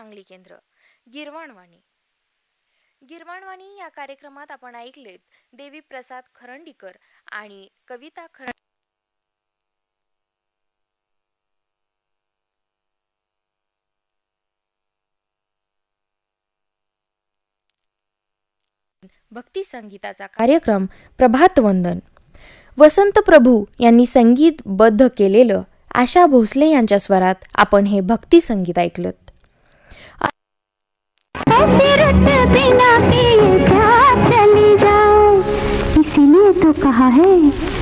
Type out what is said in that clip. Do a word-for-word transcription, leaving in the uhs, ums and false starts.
सांगली केंद्र. गिरवाणवाणी. गिरवाणवाणी या कार्यक्रमात आपण ऐकलेत देवी प्रसाद खरंडीकर आणि कविता खरं भक्ती संगीताचा कार्यक्रम प्रभात वंदन. वसंत प्रभू यांनी संगीतबद्ध केलेलं आशा भोसले यांच्या स्वरात आपण हे भक्ती संगीत ऐकलत. इसीलिए तो कहा है